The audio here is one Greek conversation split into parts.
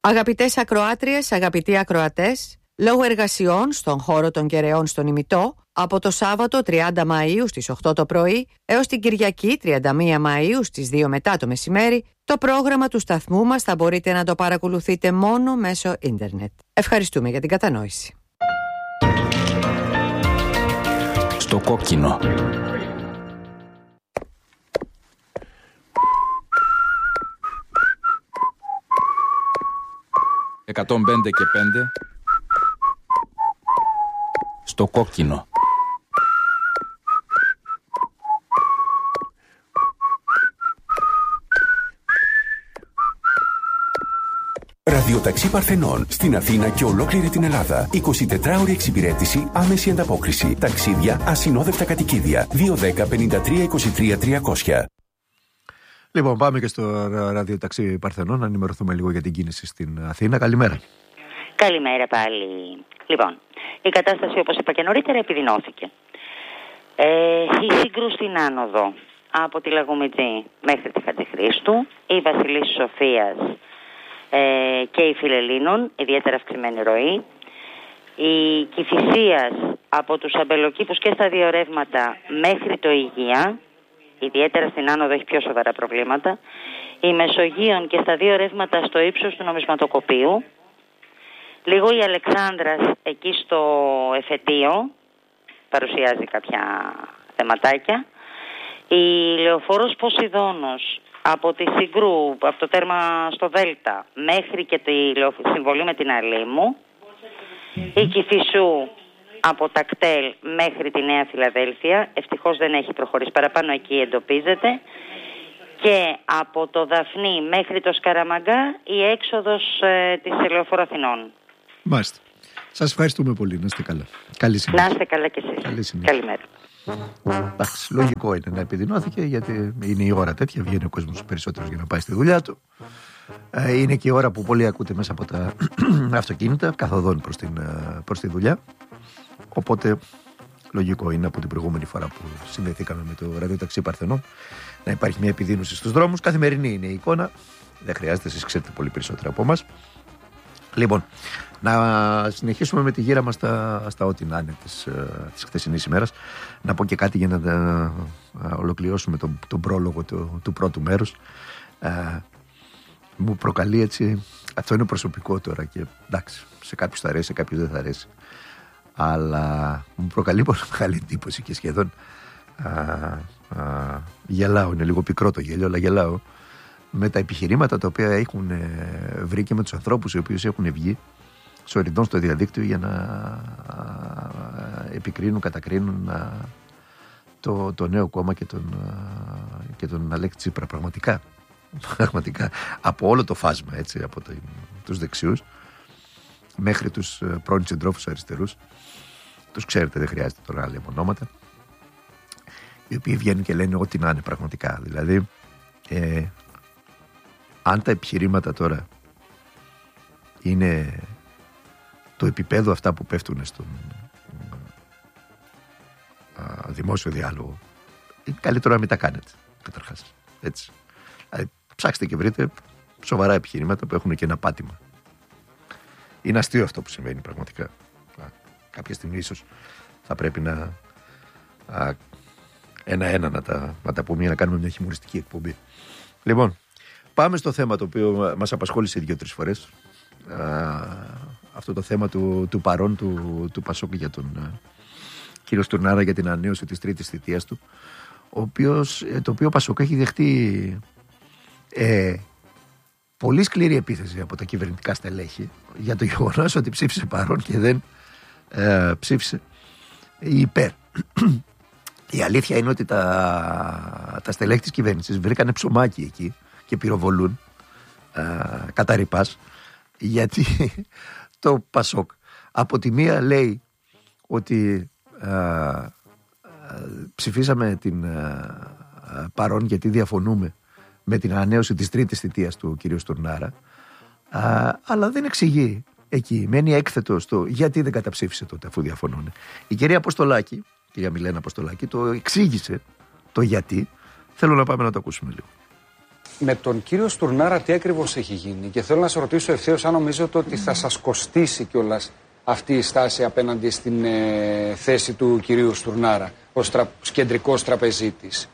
Αγαπητές ακροάτριες, αγαπητοί ακροατές, λόγω εργασιών στον χώρο των Κεραιών στον Ημιτό, από το Σάββατο 30 Μαΐου στις 8 το πρωί έως την Κυριακή 31 Μαΐου στις 2 μετά το μεσημέρι, το πρόγραμμα του σταθμού μας θα μπορείτε να το παρακολουθείτε μόνο μέσω ίντερνετ. Ευχαριστούμε για την κατανόηση. Στο κόκκινο. «105 και 5» στο κόκκινο. Ραδιοταξί Παρθενών στην Αθήνα και ολόκληρη την Ελλάδα. 24ωρη εξυπηρέτηση, άμεση ανταπόκριση. Ταξίδια, ασυνόδευτα κατοικίδια. 210-53-23-300. Λοιπόν, πάμε και στο ραδιοταξί Παρθενών να ενημερωθούμε λίγο για την κίνηση στην Αθήνα. Καλημέρα. Καλημέρα πάλι. Λοιπόν, η κατάσταση, όπως είπα και νωρίτερα, επιδεινώθηκε. Η σύγκρουση στην άνοδο από τη Λαγομιτζή μέχρι τη Χατζηχρήστου, η Βασιλής Σοφίας και η Φιλελλήνων, ιδιαίτερα αυξημένη ροή, η Κηφισίας από τους αμπελοκήπους και στα δύο ρεύματα μέχρι το Υγεία, ιδιαίτερα στην άνοδο έχει πιο σοβαρά προβλήματα, η Μεσογείων και στα δύο ρεύματα στο ύψος του νομισματοκοπείου, λίγο η Αλεξάνδρας εκεί στο Εφετείο, παρουσιάζει κάποια θεματάκια, η Λεωφόρος Ποσειδώνος από τη Συγκρού, από το τέρμα στο Δέλτα μέχρι και τη συμβολή με την Αλήμου, η Κηφισού από τα κτέλ μέχρι τη Νέα Φιλαδέλφια, ευτυχώς δεν έχει προχωρήσει παραπάνω, εκεί εντοπίζεται, και από το Δαφνί μέχρι το Σκαραμαγκά η έξοδος της Λεωφόρου Αθηνών. Μάλιστα. Σας ευχαριστούμε πολύ. Να είστε καλά. Καλή συνέχεια. Να είστε καλά κι εσείς. Καλημέρα. Εντάξει, λογικό είναι να επιδεινώθηκε, γιατί είναι η ώρα τέτοια, βγαίνει ο κόσμος περισσότερος για να πάει στη δουλειά του. Είναι και η ώρα που πολλοί ακούτε μέσα από τα αυτοκίνητα, καθοδόν προς τη δουλειά. Οπότε λογικό είναι από την προηγούμενη φορά που συνδεθήκαμε με το ραδιοταξί Παρθενών να υπάρχει μια επιδείνωση στους δρόμους. Καθημερινή είναι η εικόνα. Δεν χρειάζεται, εσείς ξέρετε πολύ περισσότερα από εμάς. Λοιπόν, να συνεχίσουμε με τη γύρα μας στα ό,τι να είναι της χθεσινής ημέρας. Να πω και κάτι για να ολοκληρώσουμε τον πρόλογο του πρώτου μέρους. Μου προκαλεί έτσι, αυτό είναι προσωπικό τώρα και εντάξει, σε κάποιους θα αρέσει, σε κάποιους δεν θα αρέσει. Αλλά μου προκαλεί πολύ μεγάλη εντύπωση και σχεδόν γελάω, είναι λίγο πικρό το γέλιο, αλλά γελάω με τα επιχειρήματα τα οποία έχουν βρει και με τους ανθρώπους οι οποίοι έχουν βγει σωρητών στο διαδίκτυο για να επικρίνουν, κατακρίνουν το νέο κόμμα και τον Αλέξη Τσίπρα. Πραγματικά από όλο το φάσμα, έτσι, από τους δεξιούς μέχρι τους πρώην συντρόφους αριστερούς, τους ξέρετε, δεν χρειάζεται τώρα να λέμε ονόματα, οι οποίοι βγαίνουν και λένε ό,τι να είναι πραγματικά. Δηλαδή αν τα επιχειρήματα τώρα είναι το επίπεδο αυτά που πέφτουν στον δημόσιο διάλογο, είναι καλύτερο να μην τα κάνετε καταρχάς, έτσι. Δηλαδή, ψάξτε και βρείτε σοβαρά επιχειρήματα που έχουν και ένα πάτημα. Είναι αστείο αυτό που συμβαίνει πραγματικά. Κάποια στιγμή ίσως θα πρέπει να ένα-ένα να τα πούμε, για να κάνουμε μια χιουμοριστική εκπομπή. Λοιπόν, πάμε στο θέμα το οποίο μας απασχόλησε 2-3 φορές. Αυτό το θέμα του παρόν του Πασόκ για τον κύριο Στουρνάρα, για την ανανέωση της τρίτης θητείας του, το οποίο Πασόκ έχει δεχτεί πολύ σκληρή επίθεση από τα κυβερνητικά στελέχη για το γεγονός ότι ψήφισε παρόν και δεν ψήφισε υπέρ. Η αλήθεια είναι ότι τα στελέχη της κυβέρνησης βρήκανε ψωμάκι εκεί και πυροβολούν κατά ρηπάς, γιατί το Πασόκ από τη μία λέει ότι ψηφίσαμε την παρόν γιατί διαφωνούμε με την ανανέωση της τρίτης θητείας του κυρίου Στουρνάρα, αλλά δεν εξηγεί εκεί, μένει έκθετο στο γιατί δεν καταψήφισε τότε αφού διαφωνούν. Η κυρία Αποστολάκη, κυρία Μιλένα Αποστολάκη, το εξήγησε το γιατί. Θέλω να πάμε να το ακούσουμε λίγο. Με τον κύριο Στουρνάρα τι ακριβώς έχει γίνει? Και θέλω να σας ρωτήσω ευθέως αν νομίζετε ότι θα σας κοστίσει κιόλας αυτή η στάση απέναντι στην θέση του κυρίου Στουρνάρα ως κεντρικός τραπεζίτης.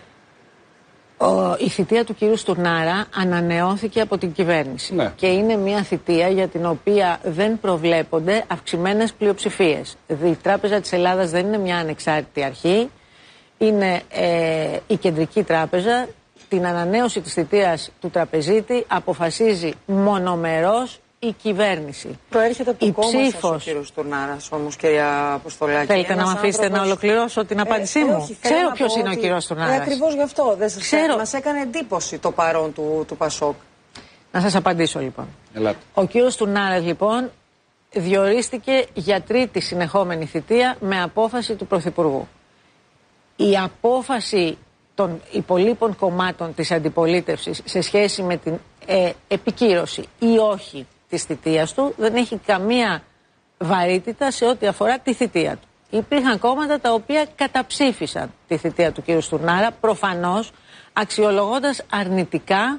Η θητεία του κυρίου Στουρνάρα ανανεώθηκε από την κυβέρνηση. Ναι. Και είναι μια θητεία για την οποία δεν προβλέπονται αυξημένες πλειοψηφίες. Η Τράπεζα της Ελλάδας δεν είναι μια ανεξάρτητη αρχή. Είναι η κεντρική τράπεζα. Την ανανέωση της θητείας του τραπεζίτη αποφασίζει μονομερός η κυβέρνηση. Προέρχεται από το κόμμα σας ο κύριος Στουρνάρας όμως, κυρία Αποστολάκη. Θέλετε να με αφήσετε να ολοκληρώσω την απάντησή μου? Όχι, ξέρω ποιος είναι ο κύριος Στουρνάρας. Ακριβώς γι' αυτό. Μας έκανε εντύπωση το παρόν του Πασόκ. Να σας απαντήσω λοιπόν. Ελάτε. Ο κύριος Στουρνάρας λοιπόν διορίστηκε για τρίτη συνεχόμενη θητεία με απόφαση του Πρωθυπουργού. Η απόφαση των υπολείπων κομμάτων της αντιπολίτευσης σε σχέση με την επικύρωση ή όχι της θητείας του δεν έχει καμία βαρύτητα σε ό,τι αφορά τη θητεία του. Υπήρχαν κόμματα τα οποία καταψήφισαν τη θητεία του κ. Στουρνάρα, προφανώς αξιολογώντας αρνητικά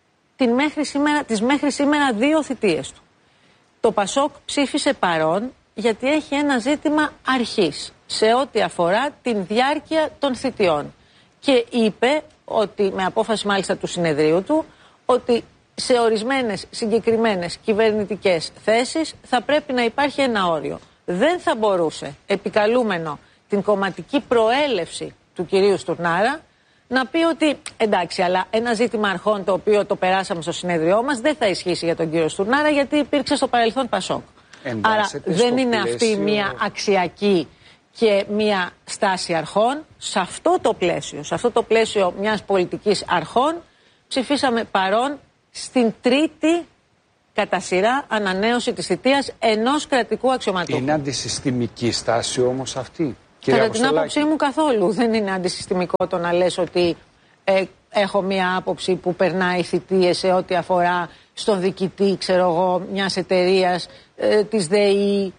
τις μέχρι σήμερα 2 θητείες του. Το Πασόκ ψήφισε παρόν γιατί έχει ένα ζήτημα αρχής σε ό,τι αφορά την διάρκεια των θητειών. Και είπε ότι, με απόφαση μάλιστα του συνεδρίου του, ότι σε ορισμένες συγκεκριμένες κυβερνητικές θέσεις θα πρέπει να υπάρχει ένα όριο. Δεν θα μπορούσε, επικαλούμενο την κομματική προέλευση του κυρίου Στουρνάρα, να πει ότι εντάξει, αλλά ένα ζήτημα αρχών το οποίο το περάσαμε στο συνέδριό μας δεν θα ισχύσει για τον κύριο Στουρνάρα γιατί υπήρξε στο παρελθόν Πασόκ. Άρα δεν είναι αυτή μια αξιακή και μια στάση αρχών. Σε αυτό το πλαίσιο μιας πολιτικής αρχών ψηφίσαμε παρόν στην τρίτη κατά σειρά ανανέωση της θητείας ενός κρατικού αξιωματούχου. Είναι αντισυστημική στάση όμως αυτή? Κατά την άποψή μου καθόλου δεν είναι αντισυστημικό το να λες ότι έχω μια άποψη που περνάει θητείες σε ό,τι αφορά στον διοικητή, ξέρω εγώ, μιας εταιρείας, της ΔΕΗ,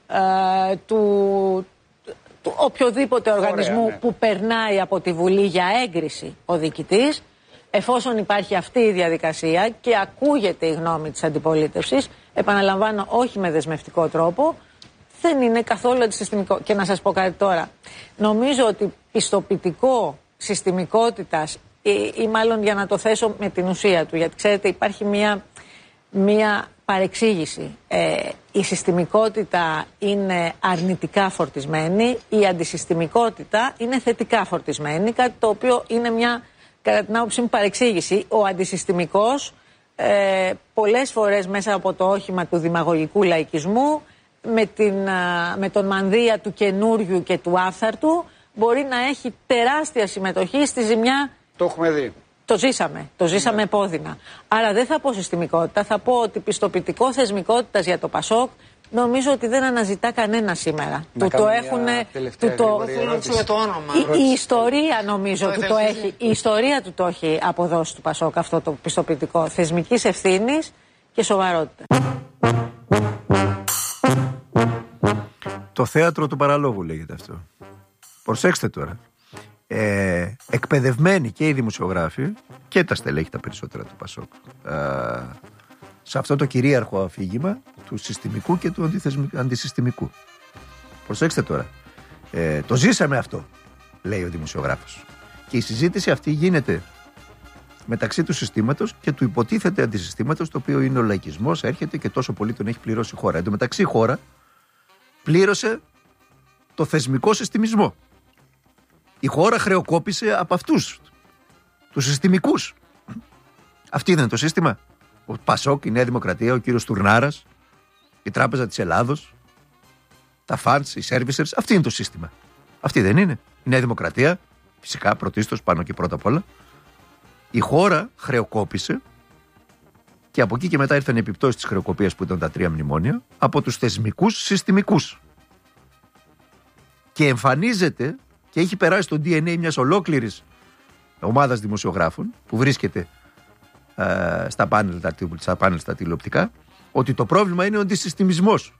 του οποιοδήποτε οργανισμού που περνάει από τη Βουλή για έγκριση ο διοικητής. Εφόσον υπάρχει αυτή η διαδικασία και ακούγεται η γνώμη της αντιπολίτευσης, επαναλαμβάνω, όχι με δεσμευτικό τρόπο, δεν είναι καθόλου αντισυστημικό. Και να σας πω κάτι τώρα. Νομίζω ότι πιστοποιητικό συστημικότητας ή μάλλον για να το θέσω με την ουσία του, γιατί ξέρετε υπάρχει μία παρεξήγηση. Η συστημικότητα είναι αρνητικά φορτισμένη, η αντισυστημικότητα είναι θετικά φορτισμένη, κάτι το οποίο είναι μια, κατά την άποψή μου, παρεξήγηση. Ο αντισυστημικός πολλές φορές μέσα από το όχημα του δημαγωγικού λαϊκισμού, με τον μανδύα του καινούριου και του άφθαρτου, μπορεί να έχει τεράστια συμμετοχή στη ζημιά. Το έχουμε δει. Το ζήσαμε επώδυνα. Άρα δεν θα πω συστημικότητα, θα πω ότι πιστοποιητικό θεσμικότητας για το Πασόκ νομίζω ότι δεν αναζητά κανένα σήμερα. Το έχουν. Το όνομα. Η ιστορία νομίζω ότι το έχει. Η ιστορία του το έχει αποδώσει του Πασόκ αυτό το πιστοποιητικό θεσμικής ευθύνης και σοβαρότητα. Το θέατρο του παραλόγου λέγεται αυτό. Προσέξτε τώρα. Εκπαιδευμένοι και οι δημοσιογράφοι και τα στελέχη τα περισσότερα του Πασόκ σε αυτό το κυρίαρχο αφήγημα του συστημικού και του αντισυστημικού. Προσέξτε τώρα. Το ζήσαμε αυτό, λέει ο δημοσιογράφος. Και η συζήτηση αυτή γίνεται μεταξύ του συστήματος και του υποτίθεται αντισυστήματος, το οποίο είναι ο λαϊκισμός, έρχεται και τόσο πολύ τον έχει πληρώσει η χώρα. Εν τω μεταξύ η χώρα πλήρωσε το θεσμικό συστημισμό. Η χώρα χρεοκόπησε από αυτούς, τους συστημικούς. Αυτή δεν είναι το σύστημα. Ο Πασόκ, η Νέα Δημοκρατία, ο κύριος Στουρνάρας, η Τράπεζα της Ελλάδος, τα φαντς, οι σέρβισερς, αυτή είναι το σύστημα. Αυτή δεν είναι. Η Νέα Δημοκρατία, φυσικά πρωτίστως, πάνω και πρώτα απ' όλα. Η χώρα χρεοκόπησε και από εκεί και μετά ήρθαν οι επιπτώσεις της χρεοκοπίας που ήταν τα 3 μνημόνια από τους θεσμικούς συστημικούς. Και εμφανίζεται και έχει περάσει στο DNA μιας ολόκληρης ομάδας δημοσιογράφων που βρίσκεται στα πάνελ στα τηλεοπτικά, ότι το πρόβλημα είναι ο αντισυστημισμός.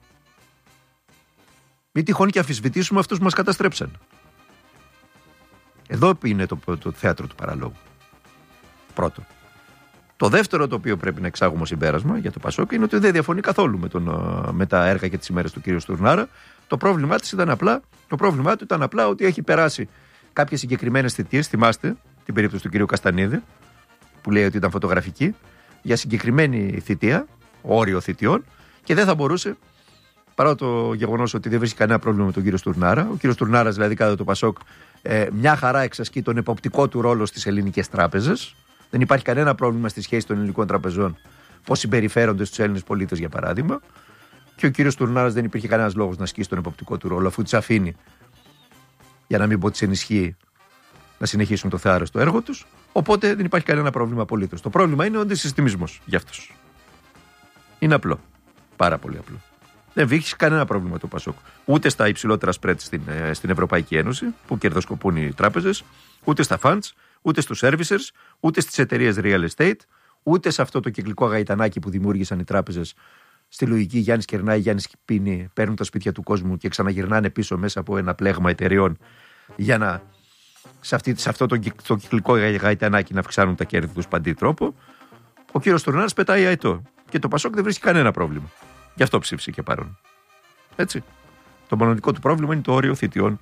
Μην τυχόν και αμφισβητήσουμε αυτούς που μας καταστρέψαν. Εδώ είναι το θέατρο του παραλόγου. Πρώτο. Το δεύτερο το οποίο πρέπει να εξάγουμε συμπέρασμα για το Πασόκ είναι ότι δεν διαφωνεί καθόλου με τα έργα και τις ημέρες του κ. Στουρνάρα. Το πρόβλημά του ήταν απλά ότι έχει περάσει κάποιες συγκεκριμένες θητείες. Θυμάστε την περίπτωση του κ. Καστανίδη, που λέει ότι ήταν φωτογραφική, για συγκεκριμένη θητεία, όριο θητιών, και δεν θα μπορούσε, παρά το γεγονός ότι δεν βρίσκει κανένα πρόβλημα με τον κύριο Στουρνάρα. Ο κύριος Στουρνάρας, δηλαδή, κατά το Πασόκ, μια χαρά εξασκεί τον εποπτικό του ρόλο στις ελληνικές τράπεζες. Δεν υπάρχει κανένα πρόβλημα στη σχέση των ελληνικών τραπεζών, πώς συμπεριφέρονται στους Έλληνες πολίτες, για παράδειγμα. Και ο κύριος Στουρνάρας δεν υπήρχε κανένας λόγος να ασκήσει τον εποπτικό του ρόλο, αφού τις αφήνει, για να μην πω τις ενισχύει, να συνεχίσουν το θάρρος στο έργο τους. Οπότε δεν υπάρχει κανένα πρόβλημα απολύτως. Το πρόβλημα είναι ο αντισυστημισμός για αυτούς. Είναι απλό. Πάρα πολύ απλό. Δεν βήχει κανένα πρόβλημα το Πασόκ. Ούτε στα υψηλότερα spread στην Ευρωπαϊκή Ένωση, που κερδοσκοπούν οι τράπεζες, ούτε στα funds, ούτε στους servicers, ούτε στις εταιρείες real estate, ούτε σε αυτό το κυκλικό γαϊτανάκι που δημιούργησαν οι τράπεζες στη λογική Γιάννης κερνάει, Γιάννης πίνει, παίρνουν τα σπίτια του κόσμου και ξαναγυρνάνε πίσω μέσα από ένα πλέγμα εταιρεών για να σε αυτό το κυκλικό γαϊτανάκι να αυξάνουν τα κέρδη τους παντή τρόπο. Ο κύριος Στουρνάρας πετάει αετό και το Πασόκ δεν βρίσκει κανένα πρόβλημα. Γι' αυτό ψήφισε και παρόν. Έτσι. Το μοναδικό του πρόβλημα είναι το όριο θητιών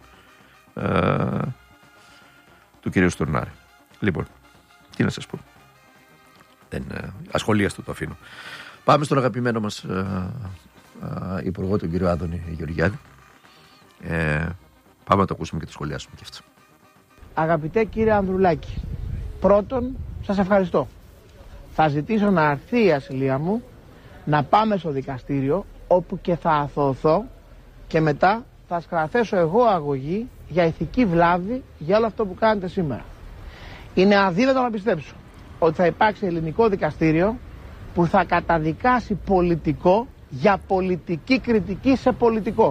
του κύριου Στουρνάρα. Λοιπόν, τι να σας πω. Ασχολίαστο το αφήνω. Πάμε στον αγαπημένο μας υπουργό, τον κύριο Άδωνη Γεωργιάδη. Πάμε να το ακούσουμε και το σχολιάσουμε και αυτό. Αγαπητέ κύριε Ανδρουλάκη, πρώτον σας ευχαριστώ. Θα ζητήσω να αρθεί η ασυλία μου, να πάμε στο δικαστήριο, όπου και θα αθωωθώ, και μετά θα σκαθέσω εγώ αγωγή για ηθική βλάβη για όλο αυτό που κάνετε σήμερα. Είναι αδύνατο να πιστέψω ότι θα υπάρξει ελληνικό δικαστήριο που θα καταδικάσει πολιτικό για πολιτική κριτική σε πολιτικό.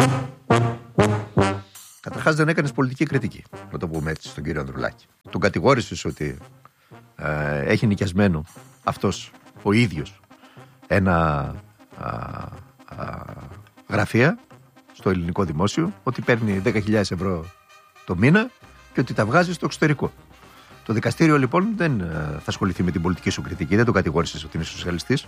Καταρχάς δεν έκανες πολιτική κριτική, να το πούμε έτσι, στον κύριο Ανδρουλάκη. Τον κατηγόρησες ότι έχει νοικιασμένο αυτός ο ίδιος ένα γραφεία στο ελληνικό δημόσιο, ότι παίρνει 10.000 ευρώ το μήνα και ότι τα βγάζει στο εξωτερικό. Το δικαστήριο λοιπόν δεν θα ασχοληθεί με την πολιτική σου κριτική, δεν τον κατηγόρησες ότι είναι σοσιαλιστής.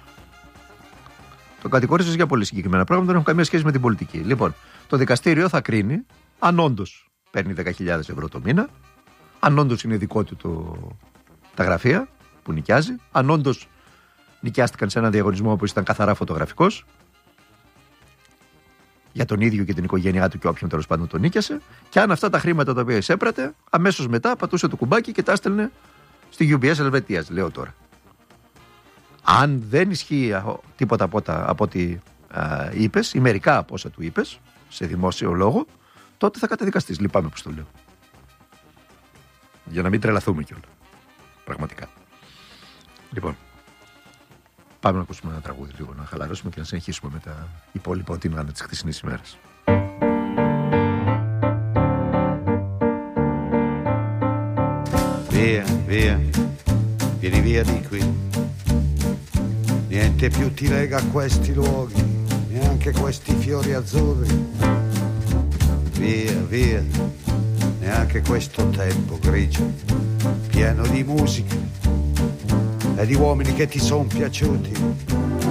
Τον κατηγόρησες για πολύ συγκεκριμένα πράγματα, δεν έχουν καμία σχέση με την πολιτική. Λοιπόν, το δικαστήριο θα κρίνει αν όντως παίρνει 10.000 ευρώ το μήνα, αν όντως είναι δικό του τα γραφεία που νοικιάζει, αν όντως νοικιάστηκαν σε έναν διαγωνισμό που ήταν καθαρά φωτογραφικός για τον ίδιο και την οικογένειά του και όποιον τέλος πάντων τον νίκιασε, και αν αυτά τα χρήματα τα οποία εισέπρατε αμέσως μετά πατούσε το κουμπάκι και τα έστελνε στη UBS Ελβετίας, λέω τώρα. Αν δεν ισχύει τίποτα από ό,τι είπες ή μερικά από όσα του είπες σε δημόσιο λόγο, τότε θα καταδικαστείς. Λυπάμαι που το λέω. Για να μην τρελαθούμε κιόλα. Πραγματικά. Λοιπόν, πάμε να ακούσουμε ένα τραγούδι λίγο, να χαλαρώσουμε και να συνεχίσουμε με τα υπόλοιπα ό,τι είναι τις χθεσινές ημέρες. Via, via, vieni via di qui. Niente più ti lega a questi luoghi, neanche questi fiori azzurri. Via, via, neanche questo tempo grigio, pieno di musica e di uomini che ti son piaciuti.